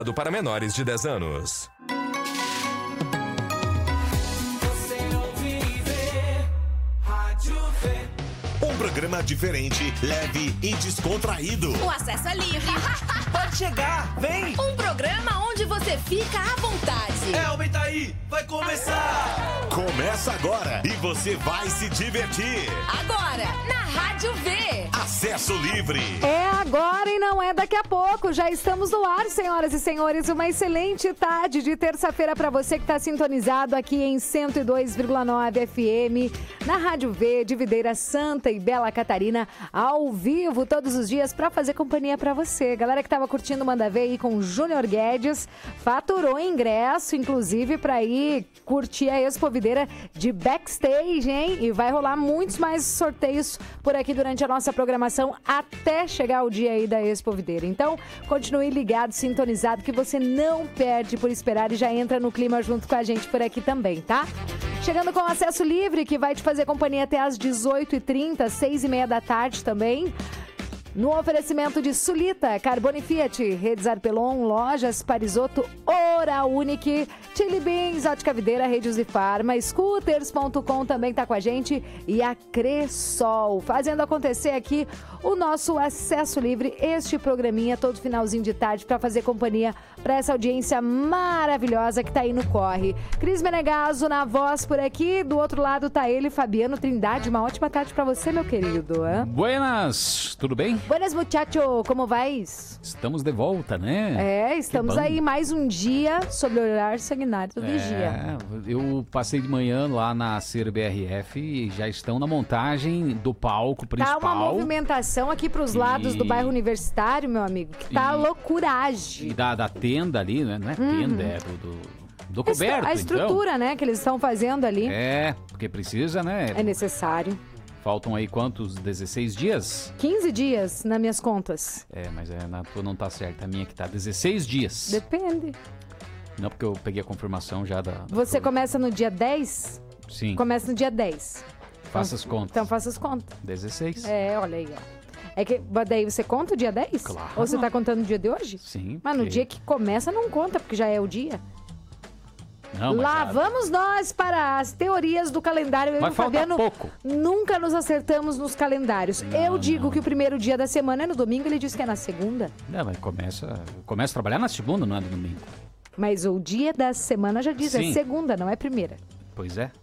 Para menores de 10 anos. Um programa diferente, leve e descontraído. O acesso é livre. Pode chegar, vem! Um programa onde você fica à vontade. Aumenta aí, vai começar! Começa agora e você vai se divertir. Agora, na Rádio V. Acesso livre. É agora e não é daqui a pouco. Já estamos no ar, senhoras e senhores. Uma excelente tarde de terça-feira para você que está sintonizado aqui em 102,9 FM, na Rádio V, de Videira Santa e Bela Catarina, ao vivo todos os dias para fazer companhia para você. Galera que estava curtindo Manda Ver aí com o Júnior Guedes, faturou ingresso, inclusive, para ir curtir a Expo Videira de backstage, hein? E vai rolar muitos mais sorteios por aqui durante a nossa programação até chegar o dia aí da Expo Videira. Então, continue ligado, sintonizado, que você não perde por esperar e já entra no clima junto com a gente por aqui também, tá? Chegando com acesso livre, que vai te fazer companhia até às 18h30, 6h30 da tarde também. No oferecimento de Sulita, Carbone Fiat, Redes Arpelon, Lojas Parisotto, Hora Unique, Chili Beans, Ótica Videira, Redes e Farma, Scooters.com também tá com a gente e a Cressol, fazendo acontecer aqui o nosso acesso livre, este programinha todo finalzinho de tarde para fazer companhia para essa audiência maravilhosa que tá aí no corre. Cris Menegaso na voz por aqui, do outro lado tá ele, Fabiano Trindade. Uma ótima tarde para você, meu querido. Buenas, tudo bem? Buenas, muchacho, como vais? Estamos de volta, né? É, estamos aí mais um dia sobre o horário sanguinário do Vigia. Eu passei de manhã lá na CRBRF e já estão na montagem do palco principal. Tá uma movimentação aqui pros lados do bairro Universitário, meu amigo, que tá loucuragem. E da tenda ali, né? Não é tenda, é do coberto, a estrutura, né, que eles estão fazendo ali. É, porque precisa, né? É necessário. Faltam aí quantos? 16 dias? 15 dias, nas minhas contas. É, mas na tua não tá certa. A minha que tá 16 dias. Depende. Não, porque eu peguei a confirmação já da... Você começa no dia 10? Sim. Começa no dia 10. Faça as contas. Então faça as contas. 16. É, olha aí, ó. É que daí você conta o dia 10? Claro. Ou você tá contando o dia de hoje? Sim. Mas no dia que começa não conta, porque já é o dia. Não, mas Lá vamos nós para as teorias do calendário. Eu e o Fabiano pouco. nunca nos acertamos nos calendários. Eu digo que o primeiro dia da semana é no domingo, ele diz que é na segunda. Não, mas começa a trabalhar na segunda, não é no domingo. Mas o dia da semana já diz, é segunda, não é primeira. Pois é.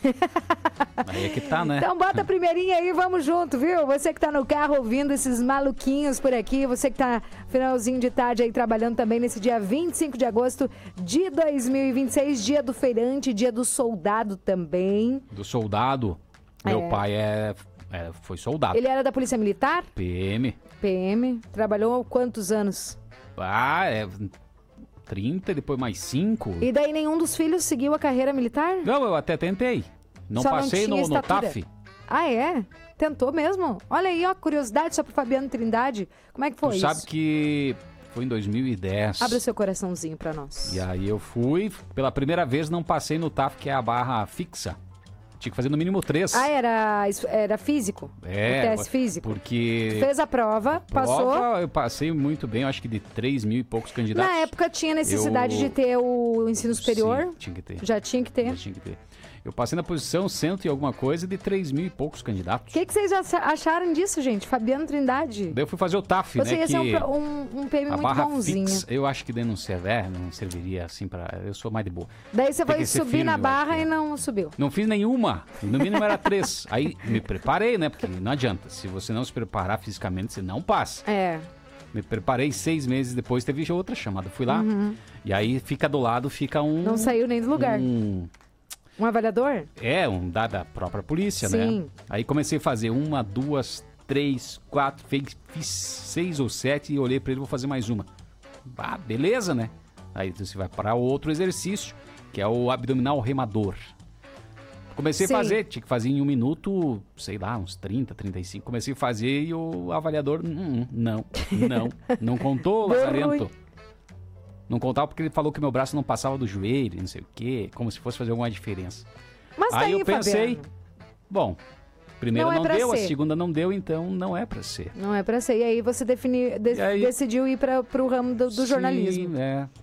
Aí é que tá, né? Então bota a primeirinha aí, vamos junto, viu? Você que tá no carro ouvindo esses maluquinhos por aqui, você que tá finalzinho de tarde aí trabalhando também nesse dia 25 de agosto de 2026, dia do feirante, dia do soldado também. Do soldado. Meu pai foi soldado. Ele era da Polícia Militar? PM. PM. Trabalhou quantos anos? 30, depois mais 5. E daí nenhum dos filhos seguiu a carreira militar? Não, eu até tentei. Não Só passei não tinha no TAF. Ah, é? Tentou mesmo? Olha aí, ó, curiosidade só pro Fabiano Trindade. Como é que foi Tu isso? sabe que foi em 2010. Abre o seu coraçãozinho pra nós. E aí eu fui, pela primeira vez não passei no TAF, que é a barra fixa. Tinha que fazer no mínimo 3. Ah, era físico? O teste físico? Porque... Fez a prova, passou? Eu passei muito bem, eu acho que de 3 mil e poucos candidatos. Na época tinha necessidade de ter o ensino superior? Sim, tinha que ter. Já tinha que ter? Já tinha que ter. Eu passei na posição 100 e alguma coisa de 3 mil e poucos candidatos. O que vocês acharam disso, gente? Fabiano Trindade? Daí eu fui fazer o TAF, Você né? ia ser um PM a muito barra bonzinho. Fixa, eu acho que daí não serviria assim pra... Eu sou mais de boa. Daí você foi subir firme, na barra e não subiu. Não fiz nenhuma. No mínimo era 3. Aí me preparei, né? Porque não adianta. Se você não se preparar fisicamente, você não passa. É. Me preparei 6 meses depois, teve outra chamada. Fui lá. E aí fica do lado, fica um... Não saiu nem do lugar. Um avaliador? Da própria polícia, Sim. né? Aí comecei a fazer 1, 2, 3, 4, fiz 6 ou 7 e olhei pra ele, vou fazer mais uma. Ah, beleza, né? Aí você vai para outro exercício, que é o abdominal remador. Comecei a fazer, tinha que fazer em 1 minuto, sei lá, uns 30, 35. Comecei a fazer e o avaliador, não contou, Lazarento. Não contava porque ele falou que meu braço não passava do joelho, não sei o quê, como se fosse fazer alguma diferença. Mas aí daí, eu pensei, Fabiano. bom, primeira não pra deu, a ser. segunda não deu, então não é pra ser. Não é pra ser. E aí você decidiu ir para o ramo do jornalismo. Sim, é.